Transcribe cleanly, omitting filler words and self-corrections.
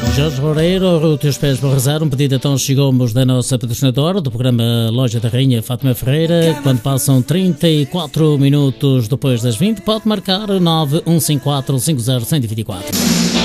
Jorge Loureiro, os teus pés vão rezar. Um pedido então chegou-nos da nossa patrocinadora do programa Loja da Rainha, Fátima Ferreira. Quando passam 34 minutos depois das 20, pode marcar 9154 50 124.